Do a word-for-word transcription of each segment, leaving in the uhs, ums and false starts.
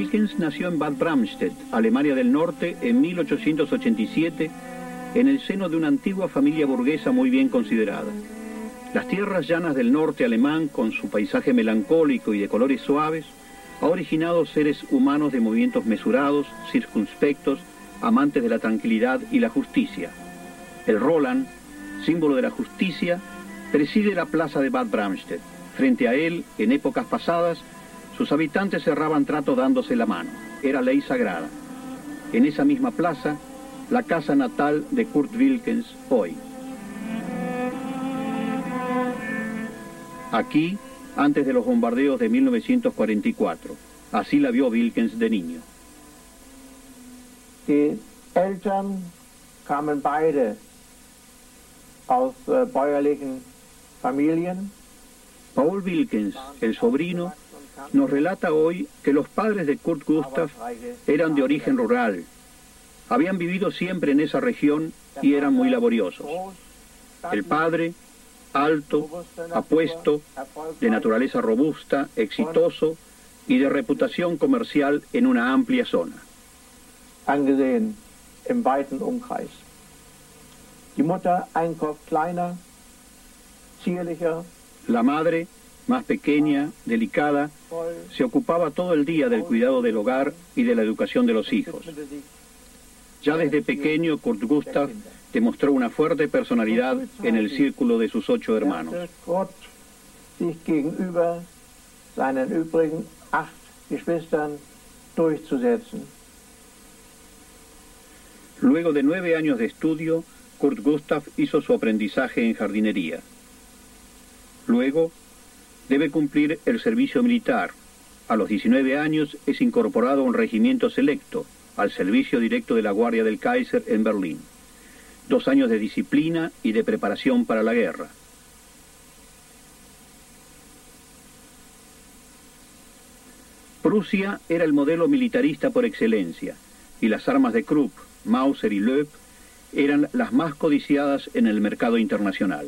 Wilkens nació en Bad Bramstedt, Alemania del Norte, en mil ochocientos ochenta y siete, en el seno de una antigua familia burguesa muy bien considerada. Las tierras llanas del norte alemán, con su paisaje melancólico y de colores suaves, ha originado seres humanos de movimientos mesurados, circunspectos, amantes de la tranquilidad y la justicia. El Roland, símbolo de la justicia, preside la plaza de Bad Bramstedt. Frente a él, en épocas pasadas, sus habitantes cerraban trato dándose la mano. Era ley sagrada. En esa misma plaza, la casa natal de Kurt Wilkens hoy. Aquí, antes de los bombardeos de mil novecientos cuarenta y cuatro. Así la vio Wilkens de niño. Die Eltern kamen beide aus äh, bäuerlichen Familien. Paul Wilkens, el sobrino, nos relata hoy que los padres de Kurt Gustav eran de origen rural. Habían vivido siempre en esa región y eran muy laboriosos. El padre, alto, apuesto, de naturaleza robusta, exitoso y de reputación comercial en una amplia zona. Angesehen im weiten Umkreis. Die Mutter ein Kopf kleiner, zierlicher. La madre, más pequeña, delicada, se ocupaba todo el día del cuidado del hogar y de la educación de los hijos. Ya desde pequeño, Kurt Gustav demostró una fuerte personalidad en el círculo de sus ocho hermanos. Kurt sich gegenüber seinen übrigen acht Geschwistern durchzusetzen. Luego de nueve años de estudio, Kurt Gustav hizo su aprendizaje en jardinería. Luego, debe cumplir el servicio militar. A los diecinueve años es incorporado a un regimiento selecto, al servicio directo de la Guardia del Kaiser en Berlín. Dos años de disciplina y de preparación para la guerra. Prusia era el modelo militarista por excelencia, y las armas de Krupp, Mauser y Loeb eran las más codiciadas en el mercado internacional.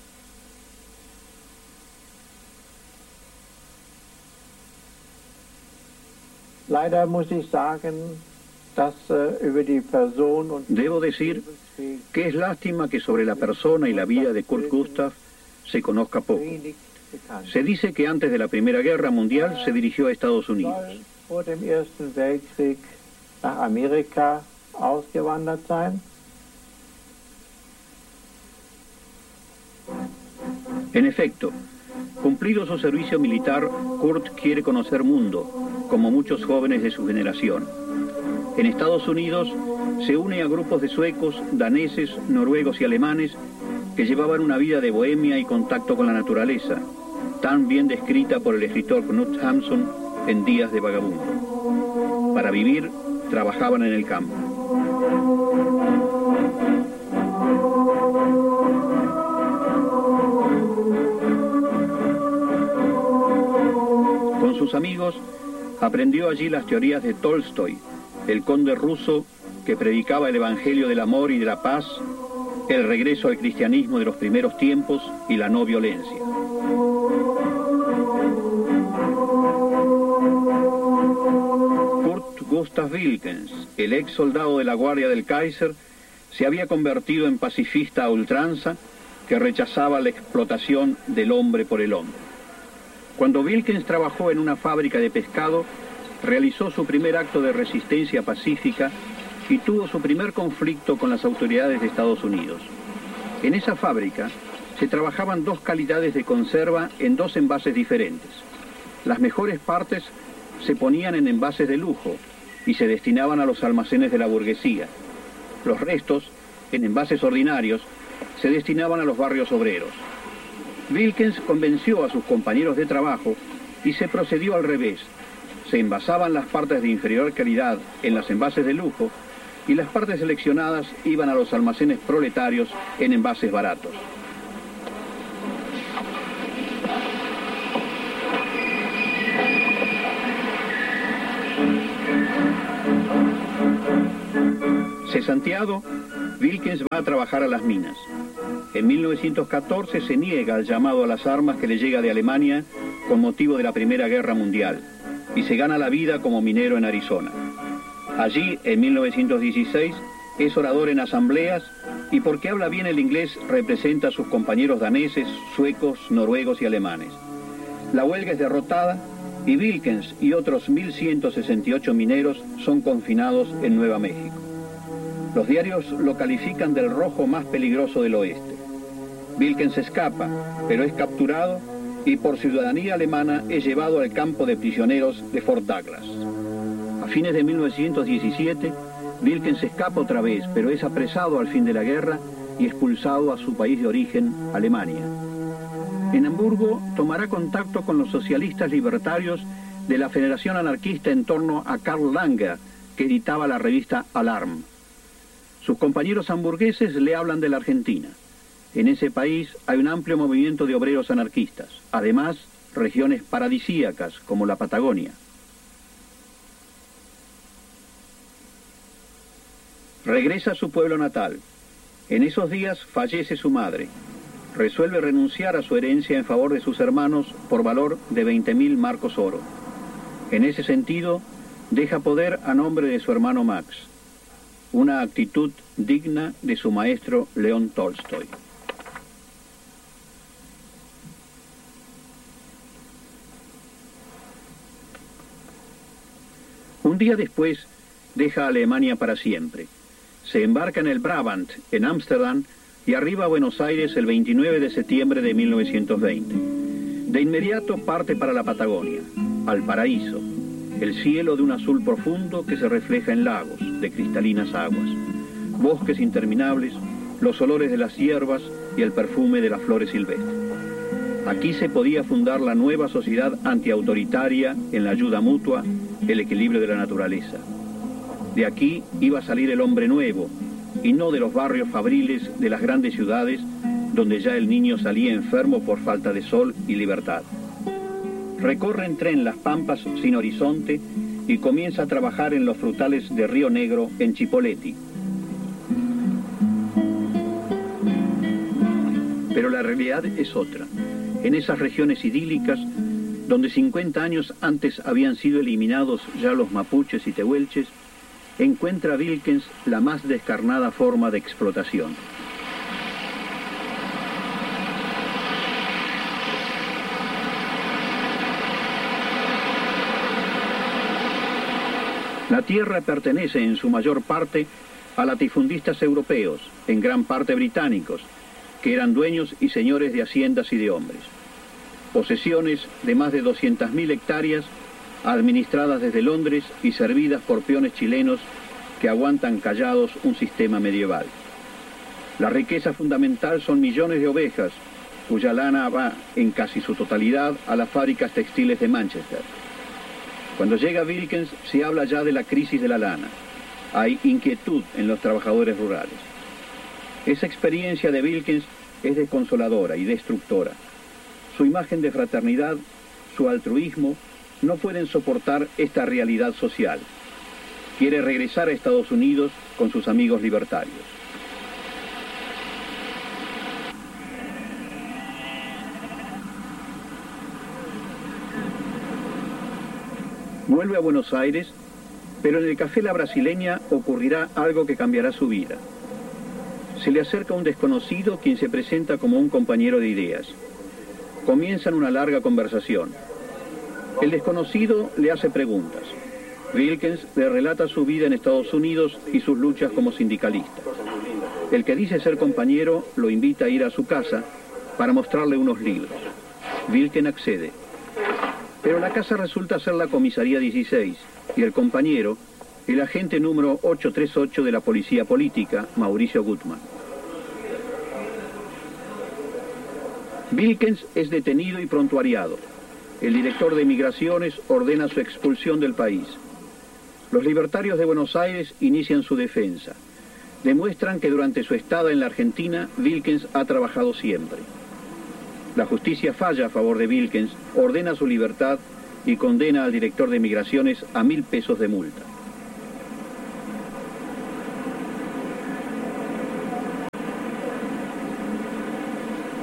Leider muss ich sagen, dass äh, über die Person und Debo decir que es lástima que sobre la persona y la vida de Kurt Gustav se conozca poco. Se dice que antes de la Primera Guerra Mundial se dirigió a Estados Unidos. Vor dem Ersten Weltkrieg nach Amerika ausgewandert sein. En efecto, cumplido su servicio militar, Kurt quiere conocer mundo, como muchos jóvenes de su generación. En Estados Unidos se une a grupos de suecos, daneses, noruegos y alemanes que llevaban una vida de bohemia y contacto con la naturaleza, tan bien descrita por el escritor Knut Hamsun en Días de Vagabundo. Para vivir, trabajaban en el campo. Con sus amigos, aprendió allí las teorías de Tolstoy, el conde ruso que predicaba el evangelio del amor y de la paz, el regreso al cristianismo de los primeros tiempos y la no violencia. Kurt Gustav Wilkens, el ex soldado de la Guardia del Kaiser, se había convertido en pacifista a ultranza que rechazaba la explotación del hombre por el hombre. Cuando Wilkens trabajó en una fábrica de pescado, realizó su primer acto de resistencia pacífica y tuvo su primer conflicto con las autoridades de Estados Unidos. En esa fábrica se trabajaban dos calidades de conserva en dos envases diferentes. Las mejores partes se ponían en envases de lujo y se destinaban a los almacenes de la burguesía. Los restos, en envases ordinarios, se destinaban a los barrios obreros. Wilkens convenció a sus compañeros de trabajo y se procedió al revés. Se envasaban las partes de inferior calidad en los envases de lujo y las partes seleccionadas iban a los almacenes proletarios en envases baratos. Cesanteado, Wilkens va a trabajar a las minas. En mil novecientos catorce se niega al llamado a las armas que le llega de Alemania con motivo de la Primera Guerra Mundial. y se gana la vida como minero en Arizona. Allí, en mil novecientos dieciséis, es orador en asambleas y porque habla bien el inglés representa a sus compañeros daneses, suecos, noruegos y alemanes. La huelga es derrotada y Wilkens y otros mil ciento sesenta y ocho mineros son confinados en Nueva México. Los diarios lo califican del rojo más peligroso del oeste. Wilkens escapa, pero es capturado y por ciudadanía alemana es llevado al campo de prisioneros de Fort Douglas. A fines de mil novecientos diecisiete, Wilkens escapa otra vez, pero es apresado al fin de la guerra y expulsado a su país de origen, Alemania. En Hamburgo tomará contacto con los socialistas libertarios de la Federación Anarquista en torno a Karl Langer, que editaba la revista Alarm. Sus compañeros hamburgueses le hablan de la Argentina. En ese país hay un amplio movimiento de obreros anarquistas, además regiones paradisíacas como la Patagonia. Regresa a su pueblo natal. En esos días fallece su madre. Resuelve renunciar a su herencia en favor de sus hermanos por valor de veinte mil marcos oro. En ese sentido, deja poder a nombre de su hermano Max. Una actitud digna de su maestro León Tolstoy. Un día después, deja a Alemania para siempre. Se embarca en el Brabant, en Ámsterdam, y arriba a Buenos Aires el veintinueve de septiembre de mil novecientos veinte. De inmediato parte para la Patagonia, al paraíso, el cielo de un azul profundo que se refleja en lagos de cristalinas aguas, bosques interminables, los olores de las hierbas y el perfume de las flores silvestres. Aquí se podía fundar la nueva sociedad antiautoritaria en la ayuda mutua, el equilibrio de la naturaleza. De aquí iba a salir el hombre nuevo, y no de los barrios fabriles de las grandes ciudades, donde ya el niño salía enfermo por falta de sol y libertad. Recorre en tren las pampas sin horizonte y comienza a trabajar en los frutales de Río Negro en Chipoleti. Pero la realidad es otra. En esas regiones idílicas, donde cincuenta años antes habían sido eliminados ya los mapuches y tehuelches, encuentra Wilkens la más descarnada forma de explotación. La tierra pertenece en su mayor parte a latifundistas europeos, en gran parte británicos, que eran dueños y señores de haciendas y de hombres. Posesiones de más de doscientas mil hectáreas administradas desde Londres y servidas por peones chilenos que aguantan callados un sistema medieval. La riqueza fundamental son millones de ovejas, cuya lana va en casi su totalidad a las fábricas textiles de Manchester. Cuando llega Wilkens se habla ya de la crisis de la lana. Hay inquietud en los trabajadores rurales. Esa experiencia de Wilkens es desconsoladora y destructora. Su imagen de fraternidad, su altruismo, no pueden soportar esta realidad social. Quiere regresar a Estados Unidos con sus amigos libertarios. Vuelve a Buenos Aires, pero en el Café La Brasileña ocurrirá algo que cambiará su vida. Se le acerca un desconocido quien se presenta como un compañero de ideas. Comienzan una larga conversación. El desconocido le hace preguntas. Wilkens le relata su vida en Estados Unidos y sus luchas como sindicalista. El que dice ser compañero lo invita a ir a su casa para mostrarle unos libros. Wilkens accede. Pero la casa resulta ser la comisaría dieciséis y el compañero, el agente número ochocientos treinta y ocho de la Policía Política, Mauricio Gutmann. Wilkens es detenido y prontuariado. El director de Migraciones ordena su expulsión del país. Los libertarios de Buenos Aires inician su defensa. Demuestran que durante su estada en la Argentina, Wilkens ha trabajado siempre. La justicia falla a favor de Wilkens, ordena su libertad y condena al director de Migraciones a mil pesos de multa.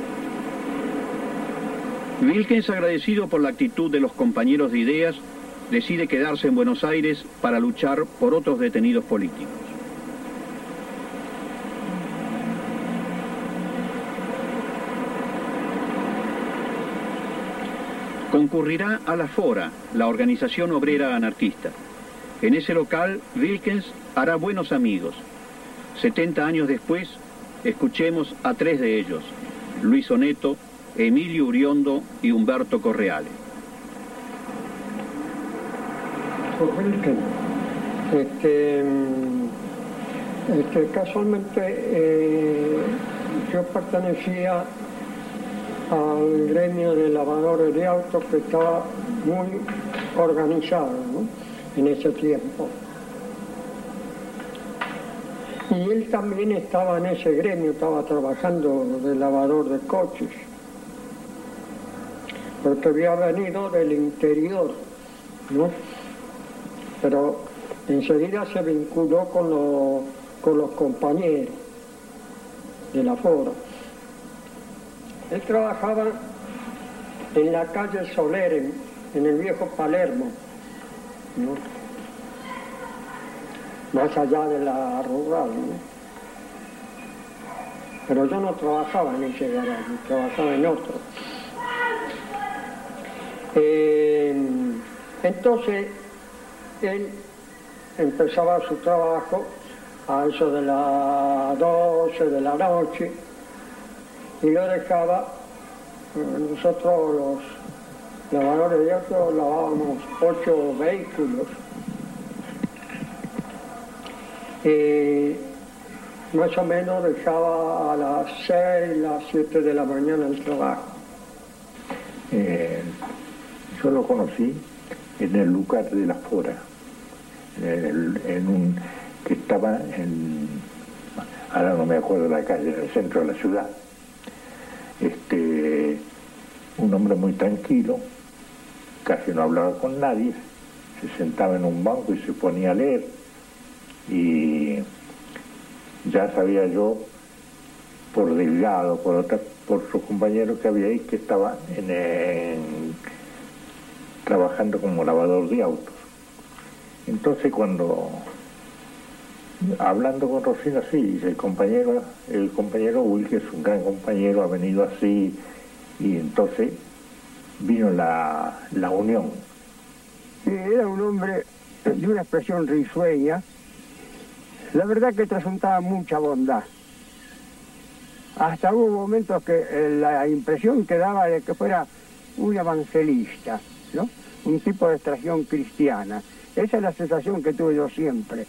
Wilkens, agradecido por la actitud de los compañeros de ideas, decide quedarse en Buenos Aires para luchar por otros detenidos políticos. Concurrirá a la Fora, la organización obrera anarquista. En ese local, Wilkens hará buenos amigos. setenta años después, escuchemos a tres de ellos: Luis Oneto, Emilio Uriondo y Humberto Correale. Wilkens, este, este, casualmente eh, yo pertenecía al gremio de lavadores de autos, que estaba muy organizado, ¿no?, en ese tiempo. Y él también estaba en ese gremio, estaba trabajando de lavador de coches, porque había venido del interior, ¿no? Pero enseguida se vinculó con, lo, con los compañeros de la Fora. Él trabajaba en la calle Soler, en, en el viejo Palermo, ¿no?, más allá de la rural, ¿no? Pero yo no trabajaba en ese garaje, trabajaba en otro. Eh, entonces, él empezaba su trabajo a eso de las doce de la noche, y lo dejaba. Nosotros los lavadores de autos lavábamos ocho vehículos. Eh, más o menos dejaba a las seis, las siete de la mañana el trabajo. Eh, yo lo conocí en el lugar de la Fora, en, el, en un que estaba en, ahora no me acuerdo la calle, en el centro de la ciudad. Este, un hombre muy tranquilo, casi no hablaba con nadie, se sentaba en un banco y se ponía a leer, y ya sabía yo por Delgado, por otra, por sus compañeros que había ahí, que estaban en, en, trabajando como lavador de autos. Entonces, cuando hablando con Rosina, sí, el compañero, el compañero Will, que es un gran compañero, ha venido así, y entonces vino la, la unión. Era un hombre de una expresión risueña, la verdad que transmitía mucha bondad. Hasta hubo momentos que eh, la impresión que daba de que fuera un evangelista, ¿no?, un tipo de extracción cristiana. Esa es la sensación que tuve yo siempre.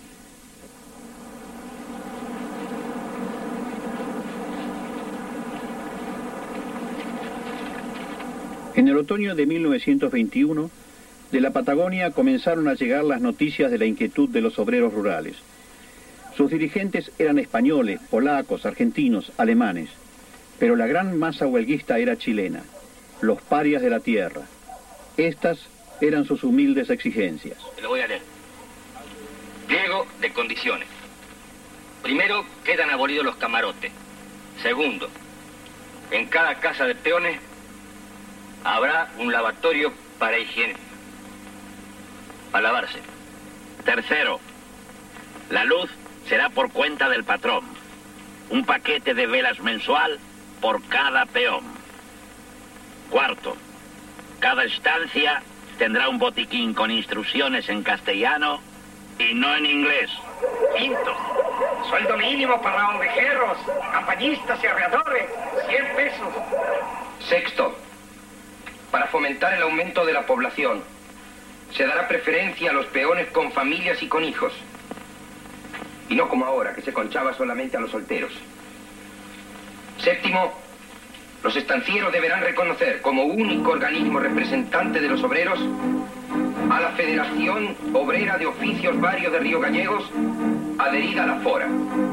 En el otoño de mil novecientos veintiuno, de la Patagonia comenzaron a llegar las noticias de la inquietud de los obreros rurales. Sus dirigentes eran españoles, polacos, argentinos, alemanes, pero la gran masa huelguista era chilena, los parias de la tierra. Estas eran sus humildes exigencias. Te lo voy a leer. Pliego de condiciones. Primero, quedan abolidos los camarotes. Segundo, en cada casa de peones habrá un lavatorio para higiene, para lavarse. Tercero, la luz será por cuenta del patrón. Un paquete de velas mensual por cada peón. Cuarto, cada estancia tendrá un botiquín con instrucciones en castellano y no en inglés. Quinto, sueldo mínimo para ovejeros, campañistas y arreadores, cien pesos. Sexto, para fomentar el aumento de la población, se dará preferencia a los peones con familias y con hijos, y no como ahora, que se conchaba solamente a los solteros. Séptimo, los estancieros deberán reconocer como único organismo representante de los obreros a la Federación Obrera de Oficios Varios de Río Gallegos, adherida a la Fora.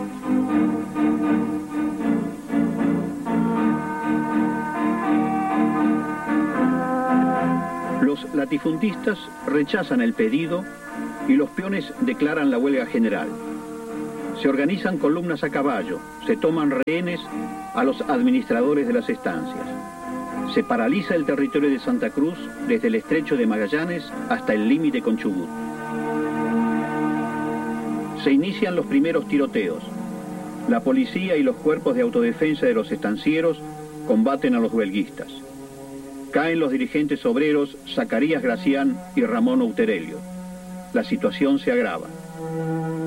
Los latifundistas rechazan el pedido y los peones declaran la huelga general. Se organizan columnas a caballo, se toman rehenes a los administradores de las estancias. Se paraliza el territorio de Santa Cruz desde el estrecho de Magallanes hasta el límite con Chubut. Se inician los primeros tiroteos. La policía y los cuerpos de autodefensa de los estancieros combaten a los huelguistas. Caen los dirigentes obreros Zacarías Gracián y Ramón Outerelio. La situación se agrava.